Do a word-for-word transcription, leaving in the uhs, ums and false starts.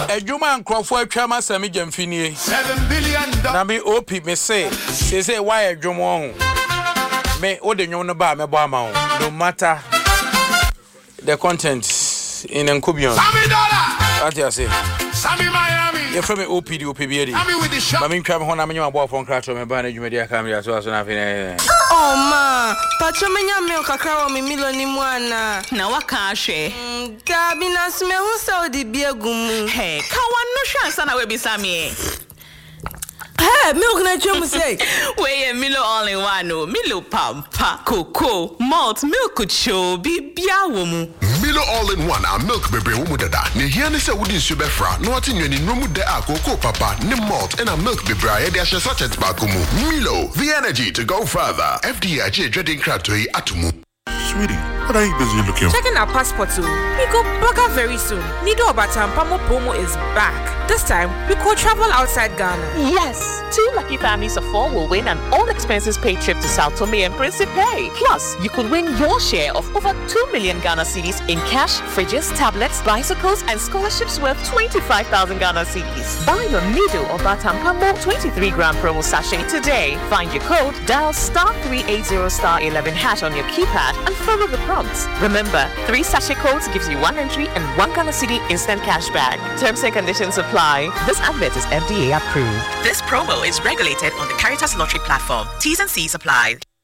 Ejuma nkrofo atwa ma sami jamfinie seven billion na me opi me say say say why ejuma ho me o de nwon no ba me bo ama ho no matter the content in Nkubion Sami dollar what you say Sami Miami you from me O P D O P B A Sami with the shot me twa me ho na me nyama bo phone crash me ba na dwumadi aka me so so na fe oh ma pacho me nya milk kakra wo me milo ni mu ana na waka ahwe da bi na sme hu so di biegumu hey ka wan no hwansa na we bi Sami hey milk na chum say we Milo all in one no Milo pampa cocoa malt milk cho bi bia wo mu Milo all in one a milk bebre wo mu dada ne hia ne se wodi nsu befra no ati nwani no mu de a cocoa papa ne malt and a milk bebre a de ahye sachet ba ko mu Milo the energy to go further F D A je dreading kratoi atumu Sweetie, what are you busy looking for? Checking our passport too. We go bugger very soon. Nido Obatampamo promo is back. This time, we could travel outside Ghana. Yes, two lucky families of four will win an all-expenses-paid trip to Sao Tome and Principe. Plus, you could win your share of over two million Ghana cedis in cash, fridges, tablets, bicycles, and scholarships worth twenty-five thousand Ghana cedis. Buy your Nido Obatampamo twenty-three gram promo sachet today. Find your code, dial star three eighty star eleven hash on your keypad, and follow the prompts. Remember, three sachet codes gives you one entry and one Ghana cedi instant cash back. Terms and conditions apply. This advert is F D A approved. This promo is regulated on the Caritas Lottery platform. T's and C's apply.